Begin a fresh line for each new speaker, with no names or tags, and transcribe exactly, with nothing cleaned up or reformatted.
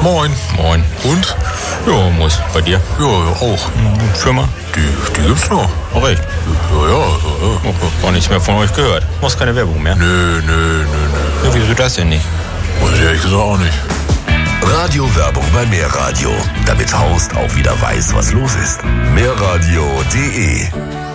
Moin.
Moin.
Und?
Ja, muss. Bei dir?
Ja, ja, auch.
Und Firma?
Die, die gibt's noch.
Auch recht.
Ja, ja, ja. ja.
Oh, auch nichts mehr von euch gehört. Muss keine Werbung mehr.
Nö, nö, nö, nö.
Ja, wieso das denn nicht?
Weiß ich ehrlich gesagt auch nicht.
Radiowerbung bei Mehrradio, damit Horst auch wieder weiß, was los ist. Mehrradio punkt de